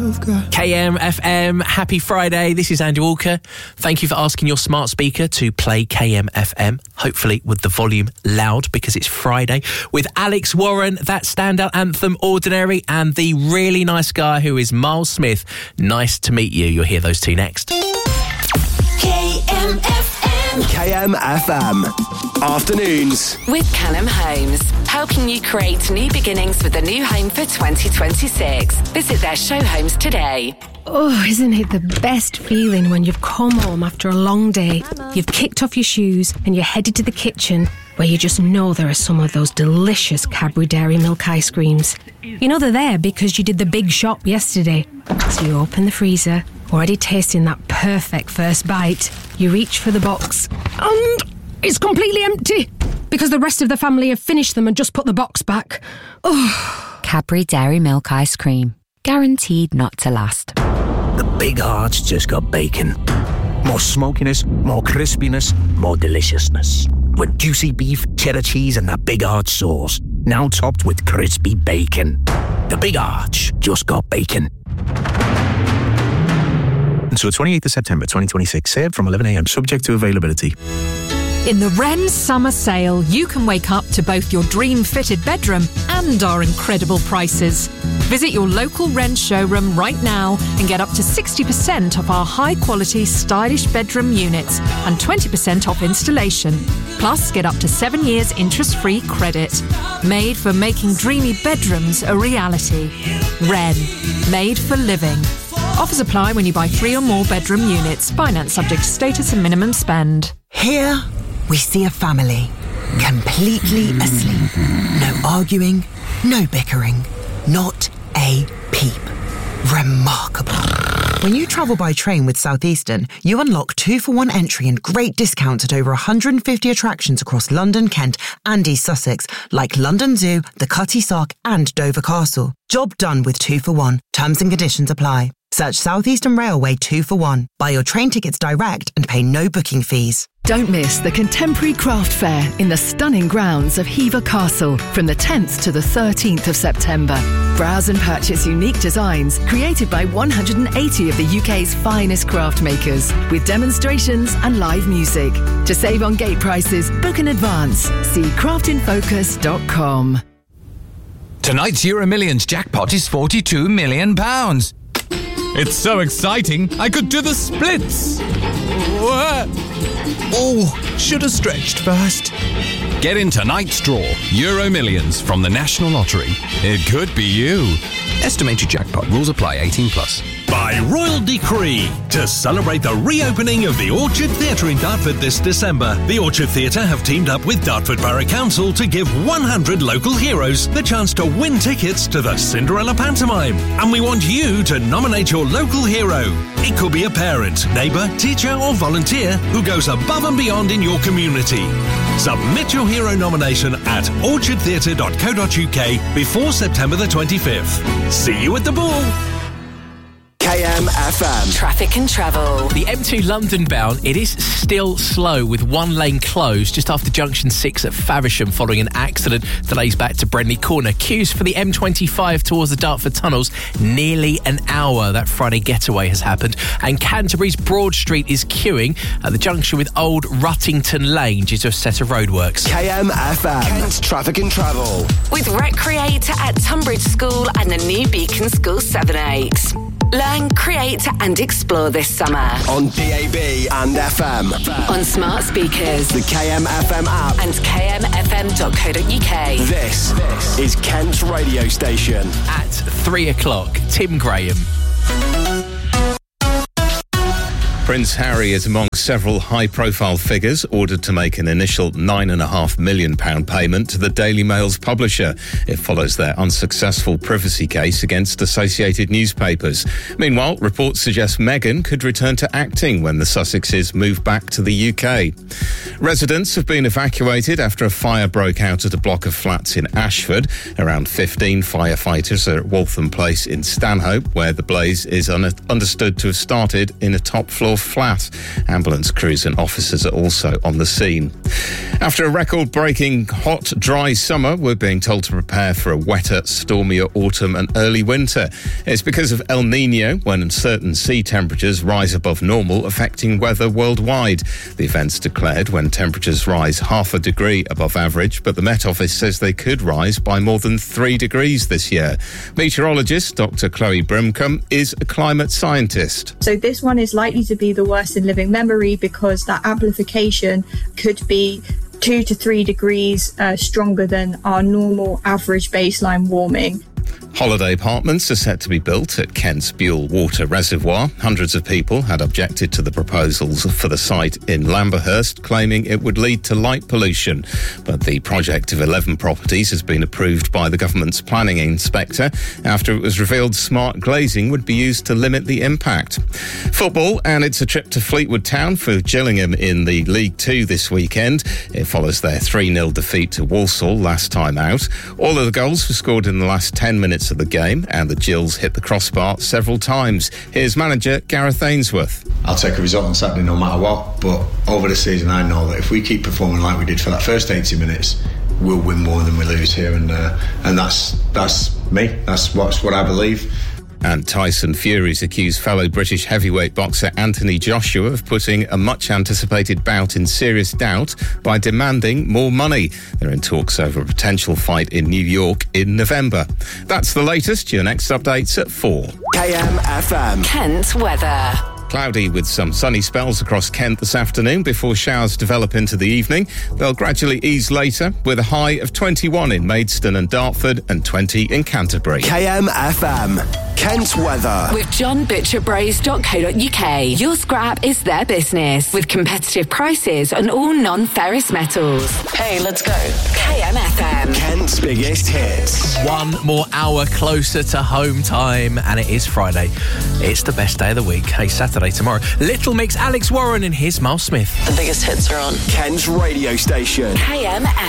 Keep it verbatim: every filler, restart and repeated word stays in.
I've got. K M F M, happy Friday. This is Andy Walker. Thank you for asking your smart speaker to play K M F M, hopefully with the volume loud because it's Friday, with Alex Warren, that standout anthem Ordinary, and the really nice guy who is Miles Smith. Nice to meet you. You'll hear those two next. K M F M. K M F M. Afternoons. With Callum Homes, helping you create new beginnings with a new home for twenty twenty-six. Visit their show homes today. Oh, isn't it the best feeling when you've come home after a long day, you've kicked off your shoes and you're headed to the kitchen where you just know there are some of those delicious Cadbury Dairy Milk ice creams. You know they're there because you did the big shop yesterday. So you open the freezer, already tasting that perfect first bite. You reach for the box and it's completely empty because the rest of the family have finished them and just put the box back. Oh. Cadbury Dairy Milk ice cream. Guaranteed not to last. The Big Arch just got bacon. More smokiness, more crispiness, more deliciousness. With juicy beef, cheddar cheese and that Big Arch sauce. Now topped with crispy bacon. The Big Arch just got bacon. Until the twenty-eighth of September twenty twenty-six. Served from eleven a.m. subject to availability. In the Wren Summer Sale, you can wake up to both your dream-fitted bedroom and our incredible prices. Visit your local Wren showroom right now and get up to sixty percent off our high-quality, stylish bedroom units and twenty percent off installation. Plus, get up to seven years interest-free credit. Made for making dreamy bedrooms a reality. Wren. Made for living. Offers apply when you buy three or more bedroom units. Finance subject to status and minimum spend. Here we see a family, completely asleep. No arguing, no bickering, not a peep. Remarkable. When you travel by train with Southeastern, you unlock two for one entry and great discounts at over one hundred fifty attractions across London, Kent and East Sussex, like London Zoo, the Cutty Sark and Dover Castle. Job done with two for one. Terms and conditions apply. Search Southeastern Railway two for one. Buy your train tickets direct and pay no booking fees. Don't miss the Contemporary Craft Fair in the stunning grounds of Hever Castle from the tenth to the thirteenth of September. Browse and purchase unique designs created by one hundred eighty of the U K's finest craft makers with demonstrations and live music. To save on gate prices, book in advance. See craft in focus dot com. Tonight's Euro Millions jackpot is forty-two million pounds. It's so exciting, I could do the splits. Oh, should have stretched first. Get in tonight's draw, Euro Millions from the National Lottery. It could be you. Estimated jackpot. Rules apply. eighteen plus. By royal decree, to celebrate the reopening of the Orchard Theatre in Dartford this December, the Orchard Theatre have teamed up with Dartford Borough Council to give one hundred local heroes the chance to win tickets to the Cinderella pantomime. And we want you to nominate your local hero. It could be a parent, neighbour, teacher or volunteer who goes above and beyond in your community. Submit your hero nomination at orchard theatre dot co dot uk before September the twenty-fifth. See you at the ball. K M F M. Traffic and travel. The M two London bound, it is still slow with one lane closed just after junction six at Faversham following an accident. Delays back to Brenley Corner. Queues for the M twenty-five towards the Dartford tunnels, nearly an hour. That Friday getaway has happened. And Canterbury's Broad Street is queuing at the junction with Old Ruttington Lane due to a set of roadworks. K M F M. Kent's Traffic and Travel. With Recreate at Tunbridge School and the new Beacon School seven eight. Learn, create and explore this summer. On D A B and F M. On smart speakers. The K M F M app. And k m f m dot co dot u k. This, this is Kent's radio station. At three o'clock, Tim Graham. Prince Harry is among several high-profile figures ordered to make an initial nine point five million pounds payment to the Daily Mail's publisher. It follows their unsuccessful privacy case against associated newspapers. Meanwhile, reports suggest Meghan could return to acting when the Sussexes move back to the U K. Residents have been evacuated after a fire broke out at a block of flats in Ashford. Around fifteen firefighters are at Waltham Place in Stanhope, where the blaze is un- understood to have started in a top-floor flat. Ambulance crews and officers are also on the scene. After a record-breaking hot, dry summer, we're being told to prepare for a wetter, stormier autumn and early winter. It's because of El Niño, when certain sea temperatures rise above normal, affecting weather worldwide. The event's declared when temperatures rise half a degree above average, but the Met Office says they could rise by more than three degrees this year. Meteorologist Doctor Chloe Brimcombe is a climate scientist. So this one is likely to be the worst in living memory because that amplification could be two to three degrees uh, stronger than our normal average baseline warming. Holiday apartments are set to be built at Kent's Buell Water Reservoir. Hundreds of people had objected to the proposals for the site in Lamberhurst, claiming it would lead to light pollution. But the project of eleven properties has been approved by the government's planning inspector after it was revealed smart glazing would be used to limit the impact. Football, and it's a trip to Fleetwood Town for Gillingham in the League Two this weekend. It follows their three nil defeat to Walsall last time out. All of the goals were scored in the last ten minutes of the game, and the Gills hit the crossbar several times. Here's manager Gareth Ainsworth. I'll take a result on Saturday no matter what, but over the season I know that if we keep performing like we did for that first eighty minutes, we'll win more than we lose here, and uh, and that's that's me. That's what's what I believe. And Tyson Fury's accused fellow British heavyweight boxer Anthony Joshua of putting a much-anticipated bout in serious doubt by demanding more money. They're in talks over a potential fight in New York in November. That's the latest. Your next update's at four. K M F M. Kent weather. Cloudy with some sunny spells across Kent this afternoon before showers develop into the evening. They'll gradually ease later with a high of twenty-one in Maidstone and Dartford and twenty in Canterbury. K M F M. Kent weather. With john butcher braes dot co dot uk. Your scrap is their business with competitive prices on all non-ferrous metals. Hey, let's go. K M F M. Kent's biggest hits. One more hour closer to home time, and it is Friday. It's the best day of the week. Hey, Saturday tomorrow. Little Mix, Alex Warren and here's Miles Smith. The biggest hits are on Kent's radio station. K M F M.